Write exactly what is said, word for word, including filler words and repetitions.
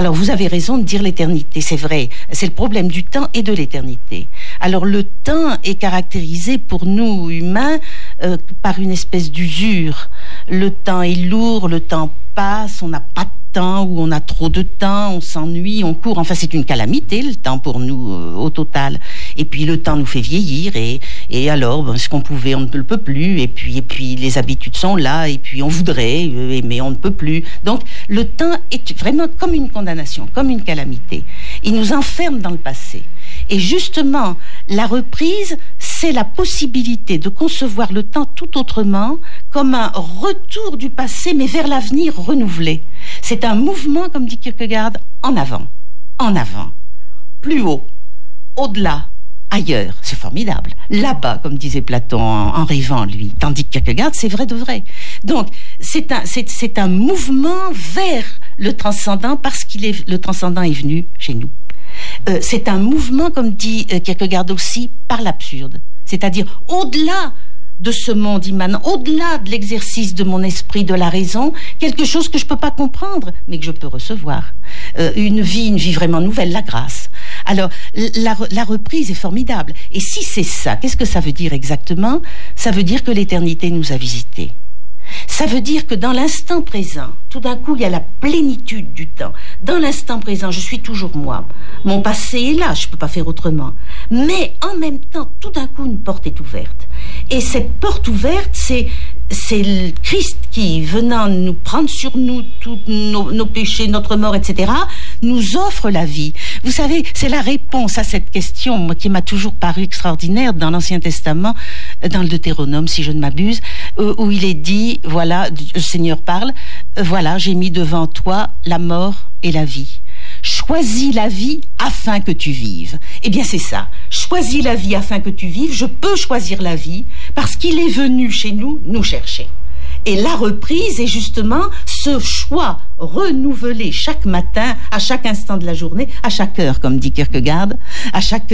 Alors, vous avez raison de dire l'éternité, c'est vrai. C'est le problème du temps et de l'éternité. Alors, le temps est caractérisé pour nous, humains, euh, par une espèce d'usure. Le temps est lourd, le temps passe, on n'a pas de temps ou on a trop de temps, on s'ennuie, on court. Enfin, c'est une calamité, le temps, pour nous, euh, au total. Et puis, le temps nous fait vieillir et, et alors, ben, ce qu'on pouvait, on ne le peut plus. Et puis, et puis, les habitudes sont là et puis, on voudrait, euh, mais on ne peut plus. Donc, le temps est vraiment comme une condamnation, comme une calamité. Il nous enferme dans le passé. Et justement, la reprise, c'est la possibilité de concevoir le temps tout autrement, comme un retour du passé, mais vers l'avenir renouvelé. C'est un mouvement, comme dit Kierkegaard, en avant, en avant, plus haut, au-delà, ailleurs. C'est formidable. Là-bas, comme disait Platon en, en rêvant, lui. Tandis que Kierkegaard, c'est vrai de vrai. Donc, c'est un, c'est, c'est un mouvement vers le transcendant, parce qu'il est, le transcendant est venu chez nous. Euh, c'est un mouvement, comme dit euh, Kierkegaard aussi, par l'absurde. C'est-à-dire au-delà de ce monde immanent, au-delà de l'exercice de mon esprit, de la raison, quelque chose que je ne peux pas comprendre, mais que je peux recevoir. Euh, une vie, une vie vraiment nouvelle, la grâce. Alors, la, la reprise est formidable. Et si c'est ça, qu'est-ce que ça veut dire exactement? Ça veut dire que l'éternité nous a visités. Ça veut dire que dans l'instant présent, tout d'un coup, il y a la plénitude du temps. Dans l'instant présent, je suis toujours moi. Mon passé est là, je ne peux pas faire autrement. Mais en même temps, tout d'un coup, une porte est ouverte. Et cette porte ouverte, c'est, c'est le Christ qui, venant nous prendre sur nous tous nos, nos péchés, notre mort, et cetera, nous offre la vie. Vous savez, c'est la réponse à cette question, moi, qui m'a toujours paru extraordinaire dans l'Ancien Testament, dans le Deutéronome, si je ne m'abuse, où il est dit, voilà, le Seigneur parle, voilà, j'ai mis devant toi la mort et la vie. Choisis la vie afin que tu vives. Eh bien, c'est ça. Choisis la vie afin que tu vives. Je peux choisir la vie parce qu'il est venu chez nous nous chercher. Et la reprise est justement ce choix renouvelé chaque matin, à chaque instant de la journée, à chaque heure, comme dit Kierkegaard, à chaque